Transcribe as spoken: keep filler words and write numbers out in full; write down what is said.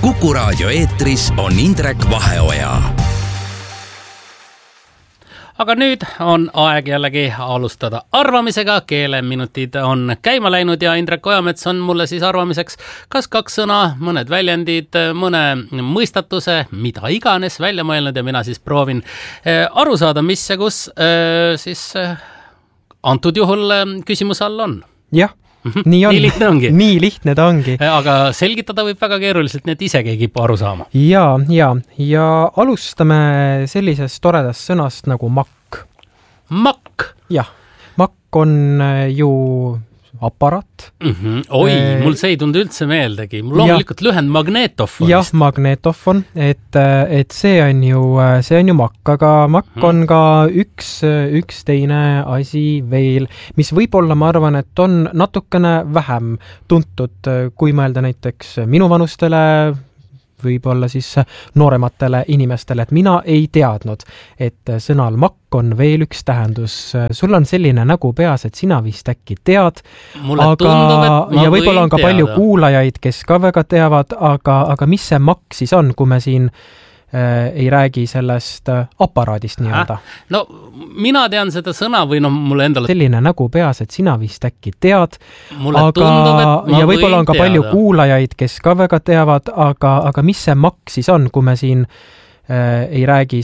Kuku Raadio eetris on Indrek Vaheoja. Aga nüüd on aeg jällegi alustada arvamisega. Keeleminutid on käima läinud ja Indrek Ojamets on mulle siis arvamiseks kas kaks sõna, mõned väljendid, mõne mõistatuse, mida iganes välja mõelnud ja mina siis proovin aru saada, mis ja kus siis antud juhul küsimus all on. Jah, nii on. Nii lihtne ongi. Nii lihtne ta ongi. Aga selgitada võib väga keeruliselt, nii et isegi ei kipu aru saama. Ja, ja, ja alustame sellisest toredast sõnast nagu makk. Makk? Jah, makk on ju aparaat. Mm-hmm. Oi, e... mul see ei tundu üldse meeldegi. Mul loomulikult lühend magneetofon. Jah, magneetofon, et, et see on ju, see on ju makk, aga makk mm. on ka üks, üks teine asi veel, mis võib-olla ma arvan, et on natukene vähem tuntud, kui mõelda näiteks minu vanustele, võib-olla siis noorematele inimestele, et mina ei teadnud, et sõnal makk on veel üks tähendus. Sul on selline nägu peas, et sina vist äkki tead, mulle aga, tundub, et ma ja võib-olla on ka teada. Palju kuulajaid, kes ka väga teavad, aga, aga mis see makk siis on, kui me siin äh, ei räägi sellest äh, aparaadist nii-öelda? No mina tean seda sõna või no mulle endale selline nägu peas, et sina vist äkki tead, mulle aga, tundub, et ma ja võib-olla on ka teada. Palju kuulajaid, kes ka väga teavad, aga, aga mis see makk siis on, kui me siin äh, ei räägi